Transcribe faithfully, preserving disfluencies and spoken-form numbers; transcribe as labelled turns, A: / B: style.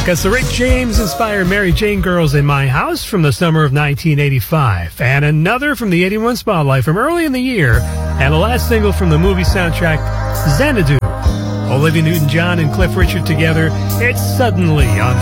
A: That's the Rick James-inspired Mary Jane Girls in My House from the summer of nineteen eighty-five. And another from the eighty-one Spotlight from early in the year. And the last single from the movie soundtrack, Xanadu. Olivia Newton-John and Cliff Richard together, It's Suddenly on